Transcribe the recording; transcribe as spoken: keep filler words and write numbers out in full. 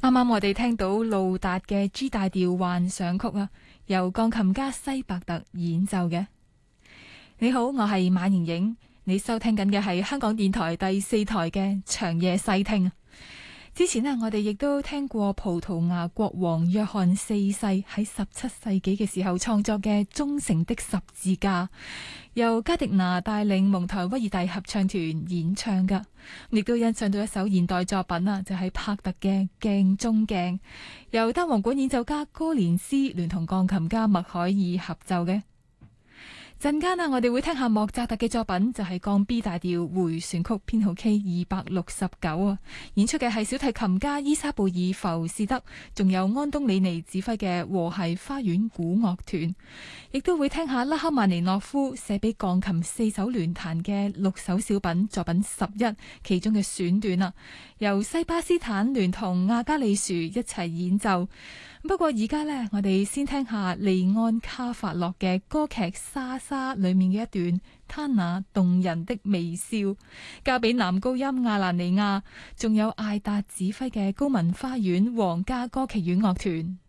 啱啱我哋聽到路達嘅 G 大調幻想曲啊，由鋼琴家西伯特演奏嘅。你好，我係馬盈影，你收聽緊嘅係香港電台第四台嘅長夜細聽。之前呢，我哋亦都聽過葡萄牙國王約翰四世喺十七世紀嘅時候創作嘅《忠誠的十字架》，由加迪拿帶領蒙台威爾第合唱團演唱噶。亦都欣賞到一首現代作品啊，就係、是、帕特嘅《鏡中鏡》，由單簧管演奏家哥連斯聯同鋼琴家麥海爾合奏嘅。陣間啊，我哋會聽下莫扎特嘅作品，就係、是、降 B 大調回旋曲編號 K 二百六十九啊。演出嘅係小提琴家伊莎貝爾浮士德，仲有安東里尼指揮嘅和諧花園古樂團。亦都會聽下拉赫曼尼諾夫寫俾鋼琴四手聯彈嘅六首小品作品十一，其中嘅選段啊，由西巴斯坦聯同亞加里殊一齊演奏。不過而家呢，我哋先聽下利安卡法洛嘅歌劇《莎莎》裏面嘅一段他那動人的微笑，交俾男高音亞蘭尼亞，仲有艾達指揮嘅高文花園皇家歌劇院樂團。